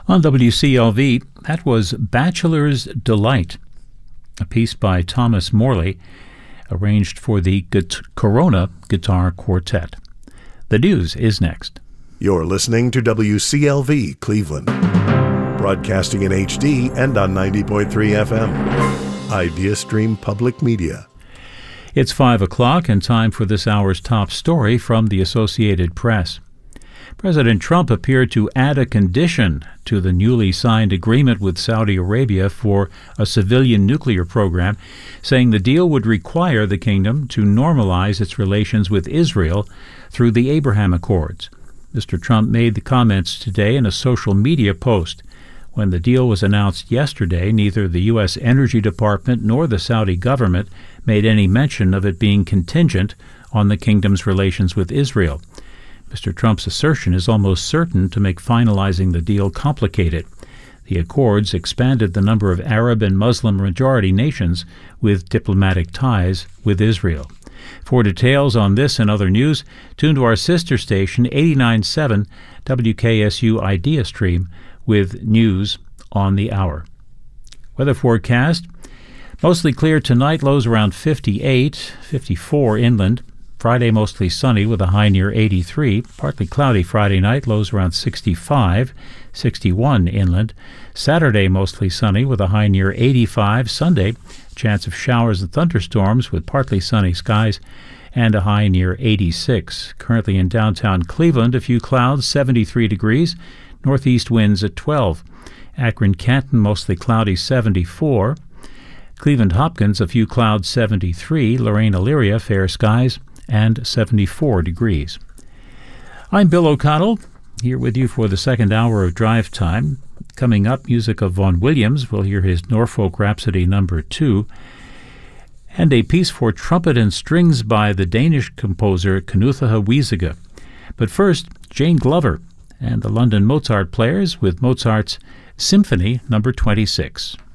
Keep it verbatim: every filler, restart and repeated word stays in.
On W C L V, that was Bachelor's Delight, a piece by Thomas Morley, arranged for the Gut- Corona Guitar Quartet. The news is next. You're listening to W C L V Cleveland, broadcasting in H D and on ninety point three F M. IdeaStream Public Media. It's five o'clock and time for this hour's top story from the Associated Press. President Trump appeared to add a condition to the newly signed agreement with Saudi Arabia for a civilian nuclear program, saying the deal would require the kingdom to normalize its relations with Israel through the Abraham Accords. Mister Trump made the comments today in a social media post. When the deal was announced yesterday, neither the U S Energy Department nor the Saudi government made any mention of it being contingent on the kingdom's relations with Israel. Mister Trump's assertion is almost certain to make finalizing the deal complicated. The accords expanded the number of Arab and Muslim-majority nations with diplomatic ties with Israel. For details on this and other news, tune to our sister station, eighty-nine point seven W K S U IdeaStream, with news on the hour. Weather forecast: mostly clear tonight, lows around fifty-eight, fifty-four inland. Friday mostly sunny with a high near eighty-three. Partly cloudy Friday night, lows around sixty-five, sixty-one inland. Saturday mostly sunny with a high near eighty-five. Sunday, chance of showers and thunderstorms with partly sunny skies and a high near eighty-six. Currently in downtown Cleveland, a few clouds, seventy-three degrees. Northeast winds at twelve. Akron, Canton, mostly cloudy, seventy-four. Cleveland, Hopkins, a few clouds, seventy-three. Lorraine, Elyria, fair skies and seventy-four degrees. I'm Bill O'Connell, here with you for the second hour of Drive Time. Coming up, music of Vaughan Williams. We'll hear his Norfolk Rhapsody number two, and a piece for trumpet and strings by the Danish composer Knuthe Wiesige. But first, Jane Glover and the London Mozart Players with Mozart's Symphony number twenty-six.